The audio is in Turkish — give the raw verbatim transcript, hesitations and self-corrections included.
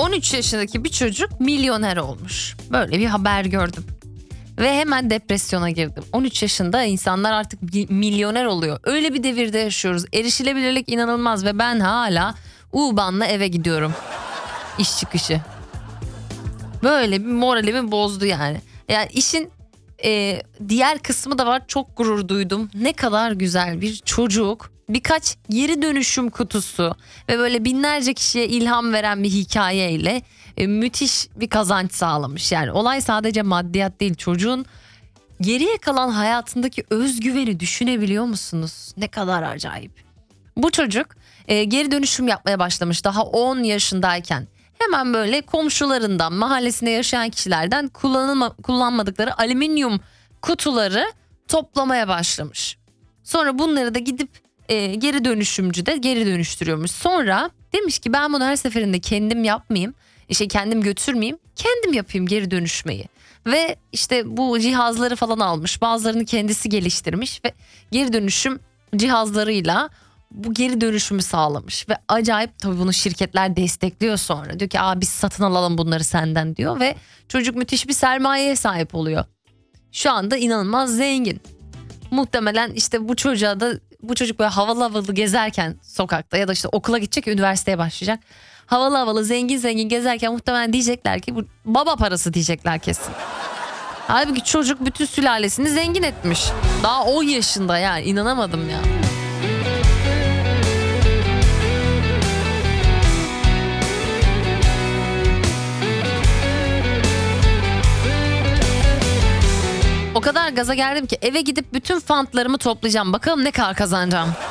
on üç yaşındaki bir çocuk milyoner olmuş. Böyle bir haber gördüm. Ve hemen depresyona girdim. on üç yaşında insanlar artık milyoner oluyor. Öyle bir devirde yaşıyoruz. Erişilebilirlik inanılmaz ve ben hala U-Bahn'la eve gidiyorum. İş çıkışı. Böyle bir moralimi bozdu yani. Yani işin e, diğer kısmı da var. Çok gurur duydum. Ne kadar güzel bir çocuk. Birkaç geri dönüşüm kutusu ve böyle binlerce kişiye ilham veren bir hikayeyle e, müthiş bir kazanç sağlamış. Yani olay sadece maddiyat değil. Çocuğun geriye kalan hayatındaki özgüveni düşünebiliyor musunuz? Ne kadar acayip. Bu çocuk e, geri dönüşüm yapmaya başlamış daha on yaşındayken. Hemen böyle komşularından, mahallesinde yaşayan kişilerden kullanılma, kullanmadıkları alüminyum kutuları toplamaya başlamış. Sonra bunları da gidip e, geri dönüşümcüde geri dönüştürüyormuş. Sonra demiş ki ben bunu her seferinde kendim yapmayayım, işte kendim götürmeyeyim, kendim yapayım geri dönüşmeyi. Ve işte bu cihazları falan almış, bazılarını kendisi geliştirmiş ve geri dönüşüm cihazlarıyla bu geri dönüşümü sağlamış. Ve acayip, tabii bunu şirketler destekliyor sonra. Diyor ki aa biz satın alalım bunları senden diyor ve çocuk müthiş bir sermayeye sahip oluyor. Şu anda inanılmaz zengin. Muhtemelen işte bu çocuğa da, bu çocuk böyle havalı havalı gezerken sokakta ya da işte okula gidecek, üniversiteye başlayacak. Havalı havalı zengin zengin gezerken muhtemelen diyecekler ki bu baba parası diyecekler kesin. Halbuki çocuk bütün sülalesini zengin etmiş. Daha on yaşında, yani inanamadım ya. O kadar gaza geldim ki eve gidip bütün fantlarımı toplayacağım. Bakalım ne kadar kazanacağım.